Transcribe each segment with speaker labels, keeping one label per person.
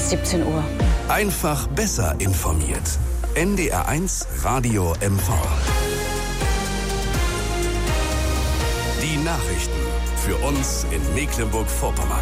Speaker 1: 17 Uhr.
Speaker 2: Einfach besser informiert. NDR1 Radio MV. Die Nachrichten für uns in Mecklenburg-Vorpommern.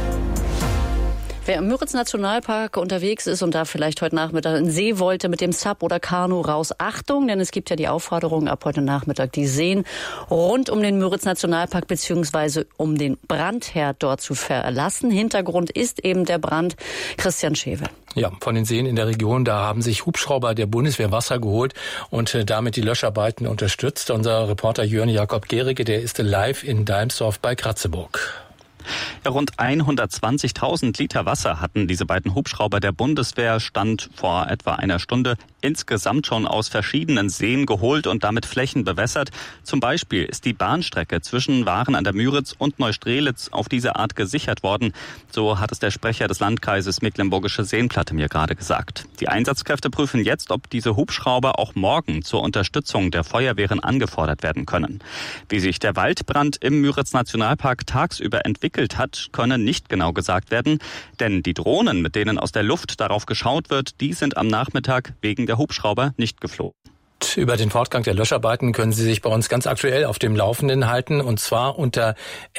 Speaker 1: Wer im Müritz-Nationalpark unterwegs ist und da vielleicht heute Nachmittag in den See wollte mit dem Sub oder Kanu raus, Achtung, denn es gibt ja die Aufforderung ab heute Nachmittag die Seen rund um den Müritz-Nationalpark bzw. um den Brandherd dort zu verlassen. Hintergrund ist eben der Brand. Christian Schewe.
Speaker 3: Ja, von den Seen in der Region, da haben sich Hubschrauber der Bundeswehr Wasser geholt und damit die Löscharbeiten unterstützt. Unser Reporter Jörn Jakob Gericke, der ist live in Dalmsdorf bei Kratzeburg.
Speaker 4: Ja, rund 120.000 Liter Wasser hatten diese beiden Hubschrauber der Bundeswehr, stand vor etwa einer Stunde, insgesamt schon aus verschiedenen Seen geholt und damit Flächen bewässert. Zum Beispiel ist die Bahnstrecke zwischen Waren an der Müritz und Neustrelitz auf diese Art gesichert worden. So hat es der Sprecher des Landkreises Mecklenburgische Seenplatte mir gerade gesagt. Die Einsatzkräfte prüfen jetzt, ob diese Hubschrauber auch morgen zur Unterstützung der Feuerwehren angefordert werden können. Wie sich der Waldbrand im Müritz-Nationalpark tagsüber entwickelt hat, können nicht genau gesagt werden, denn die Drohnen, mit denen aus der Luft darauf geschaut wird, die sind am Nachmittag wegen der Hubschrauber nicht geflogen.
Speaker 3: Über den Fortgang der Löscharbeiten können Sie sich bei uns ganz aktuell auf dem Laufenden halten, und zwar unter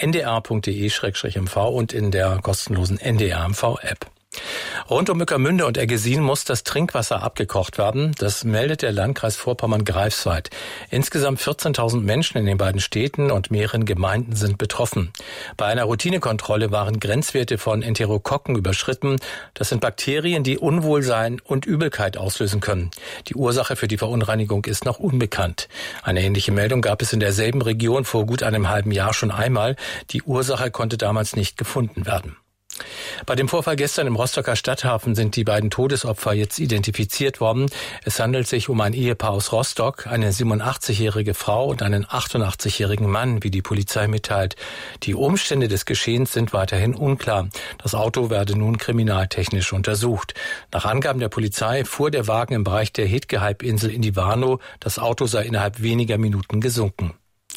Speaker 3: ndr.de/mv und in der kostenlosen NDR MV-App. Rund um Ueckermünde und Eggesin muss das Trinkwasser abgekocht werden. Das meldet der Landkreis Vorpommern-Greifswald. Insgesamt 14.000 Menschen in den beiden Städten und mehreren Gemeinden sind betroffen. Bei einer Routinekontrolle waren Grenzwerte von Enterokokken überschritten. Das sind Bakterien, die Unwohlsein und Übelkeit auslösen können. Die Ursache für die Verunreinigung ist noch unbekannt. Eine ähnliche Meldung gab es in derselben Region vor gut einem halben Jahr schon einmal. Die Ursache konnte damals nicht gefunden werden. Bei dem Vorfall gestern im Rostocker Stadthafen sind die beiden Todesopfer jetzt identifiziert worden. Es handelt sich um ein Ehepaar aus Rostock, eine 87-jährige Frau und einen 88-jährigen Mann, wie die Polizei mitteilt. Die Umstände des Geschehens sind weiterhin unklar. Das Auto werde nun kriminaltechnisch untersucht. Nach Angaben der Polizei fuhr der Wagen im Bereich der Hetke-Halbinsel in die Warnow. Das Auto sei innerhalb weniger Minuten gesunken.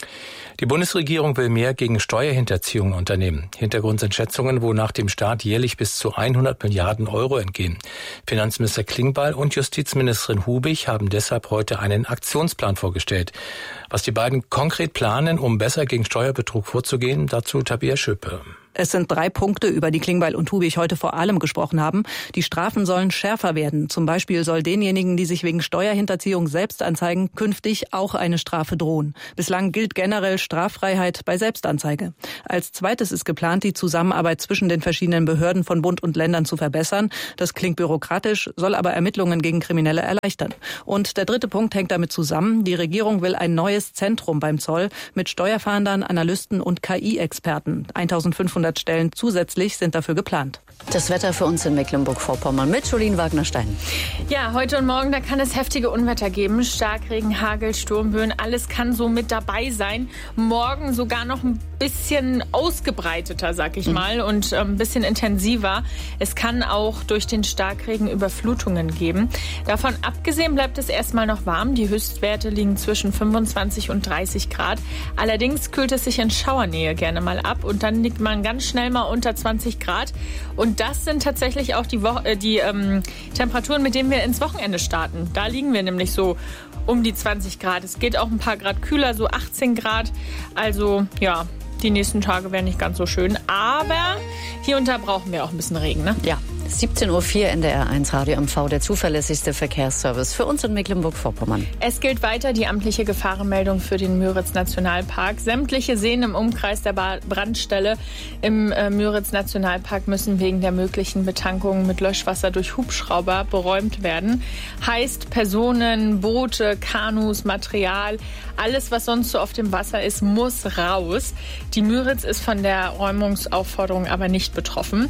Speaker 3: Die Bundesregierung will mehr gegen Steuerhinterziehung unternehmen. Hintergrund sind Schätzungen, wonach dem Staat jährlich bis zu 100 Milliarden Euro entgehen. Finanzminister Klingbeil und Justizministerin Hubig haben deshalb heute einen Aktionsplan vorgestellt. Was die beiden konkret planen, um besser gegen Steuerbetrug vorzugehen, dazu Tabea Schöpe.
Speaker 5: Es sind 3 Punkte, über die Klingbeil und Hubig heute vor allem gesprochen haben. Die Strafen sollen schärfer werden. Zum Beispiel soll denjenigen, die sich wegen Steuerhinterziehung selbst anzeigen, künftig auch eine Strafe drohen. Bislang gilt generell Straffreiheit bei Selbstanzeige. Als zweites ist geplant, die Zusammenarbeit zwischen den verschiedenen Behörden von Bund und Ländern zu verbessern. Das klingt bürokratisch, soll aber Ermittlungen gegen Kriminelle erleichtern. Und der 3. Punkt hängt damit zusammen. Die Regierung will ein neues Zentrum beim Zoll mit Steuerfahndern, Analysten und KI-Experten. 1500 Stellen zusätzlich sind dafür geplant.
Speaker 1: Das Wetter für uns in Mecklenburg-Vorpommern mit Jolien Wagner-Stein.
Speaker 6: Ja, heute und morgen, da kann es heftige Unwetter geben. Starkregen, Hagel, Sturmböen, alles kann so mit dabei sein. Morgen sogar noch ein bisschen ausgebreiteter, sag ich mal, und ein bisschen intensiver. Es kann auch durch den Starkregen Überflutungen geben. Davon abgesehen bleibt es erstmal noch warm. Die Höchstwerte liegen zwischen 25 und 30 Grad. Allerdings kühlt es sich in Schauernähe gerne mal ab und dann liegt man ganz schnell mal unter 20 Grad. Und das sind tatsächlich auch die Temperaturen, mit denen wir ins Wochenende starten. Da liegen wir nämlich so um die 20 Grad. Es geht auch ein paar Grad kühler, so 18 Grad. Also ja, die nächsten Tage werden nicht ganz so schön. Aber hier und da brauchen wir auch ein bisschen Regen, ne?
Speaker 1: Ja, 17:04 Uhr NDR1 Radio MV, der zuverlässigste Verkehrsservice für uns in Mecklenburg-Vorpommern.
Speaker 6: Es gilt weiter die amtliche Gefahrenmeldung für den Müritz-Nationalpark. Sämtliche Seen im Umkreis der Brandstelle im Müritz-Nationalpark müssen wegen der möglichen Betankung mit Löschwasser durch Hubschrauber beräumt werden. Heißt, Personen, Boote, Kanus, Material, alles, was sonst so auf dem Wasser ist, muss raus. Die Müritz ist von der Räumungsaufforderung aber nicht betroffen.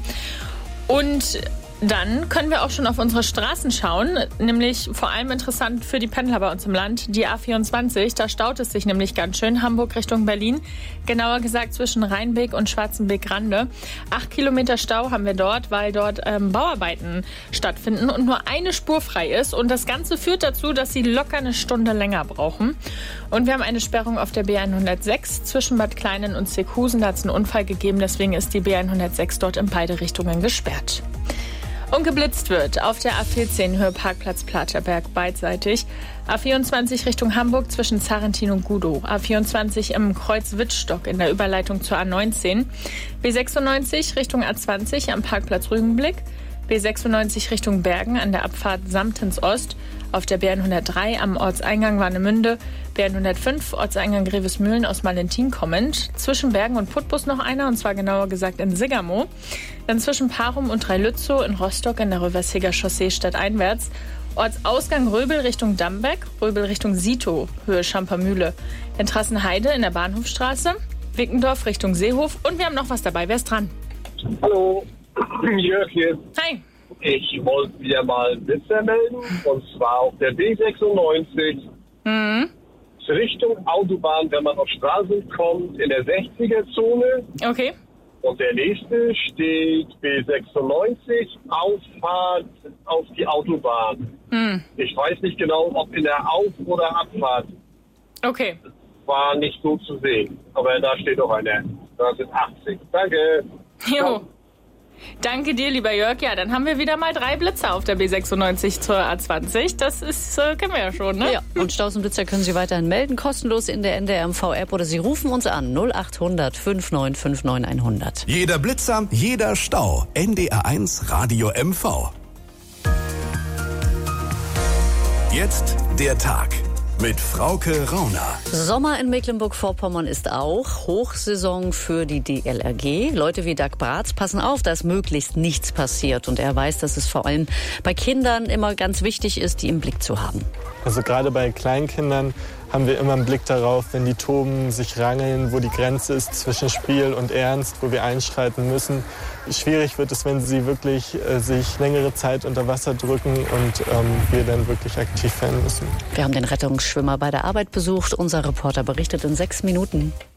Speaker 6: Und dann können wir auch schon auf unsere Straßen schauen, nämlich vor allem interessant für die Pendler bei uns im Land, die A24. Da staut es sich nämlich ganz schön, Hamburg Richtung Berlin, genauer gesagt zwischen Rheinbeek und Schwarzenbeek-Rande. 8 Kilometer Stau haben wir dort, weil dort Bauarbeiten stattfinden und nur eine Spur frei ist. Und das Ganze führt dazu, dass sie locker eine Stunde länger brauchen. Und wir haben eine Sperrung auf der B106 zwischen Bad Kleinen und Seekhusen. Da hat es einen Unfall gegeben, deswegen ist die B106 dort in beide Richtungen gesperrt. Und geblitzt wird auf der A14 Höhe Parkplatz Platerberg beidseitig. A24 Richtung Hamburg zwischen Zarrentin und Gudow. A24 im Kreuz Wittstock in der Überleitung zur A19. B96 Richtung A20 am Parkplatz Rügenblick. B96 Richtung Bergen an der Abfahrt Samtens Ost. Auf der BN103 am Ortseingang Warnemünde. BN105 Ortseingang Grevesmühlen aus Malentin kommend. Zwischen Bergen und Putbus noch einer, und zwar genauer gesagt in Siggermow. Dann zwischen Parum und Dreilützow in Rostock in der Röversheger Chaussee stadteinwärts. Ortsausgang Röbel Richtung Dambeck, Röbel Richtung Sito, Höhe Schampermühle. In Trassenheide in der Bahnhofstraße, Wickendorf Richtung Seehof. Und wir haben noch was dabei. Wer ist dran?
Speaker 7: Hallo, Jörg hier.
Speaker 6: Hi.
Speaker 7: Ich wollte wieder mal einen Blitzer melden, und zwar auf der B96 Richtung Autobahn, wenn man auf Straßen kommt, in der 60er-Zone.
Speaker 6: Okay.
Speaker 7: Und der nächste steht B96, Auffahrt auf die Autobahn. Ich weiß nicht genau, ob in der Auf- oder Abfahrt.
Speaker 6: Okay.
Speaker 7: War nicht so zu sehen, aber da steht doch einer. Da sind 80. Danke.
Speaker 6: Jo. Danke dir, lieber Jörg. Ja, dann haben wir wieder mal 3 Blitzer auf der B96 zur A20. Das ist, kennen wir ja schon, ne?
Speaker 1: Ja, und Staus und Blitzer können Sie weiterhin melden, kostenlos in der NDR-MV-App, oder Sie rufen uns an 0800 5959 100.
Speaker 2: Jeder Blitzer, jeder Stau. NDR1 Radio MV. Jetzt der Tag mit Frauke Rauner.
Speaker 1: Sommer in Mecklenburg-Vorpommern ist auch Hochsaison für die DLRG. Leute wie Dag Bratz passen auf, dass möglichst nichts passiert. Und er weiß, dass es vor allem bei Kindern immer ganz wichtig ist, die im Blick zu haben.
Speaker 8: Also gerade bei Kleinkindern haben wir immer einen Blick darauf, wenn die toben, sich rangeln, wo die Grenze ist zwischen Spiel und Ernst, wo wir einschreiten müssen. Schwierig wird es, wenn sie wirklich sich längere Zeit unter Wasser drücken und wir dann wirklich aktiv werden müssen.
Speaker 1: Wir haben den Rettungsschwimmer bei der Arbeit besucht. Unser Reporter berichtet in 6 Minuten.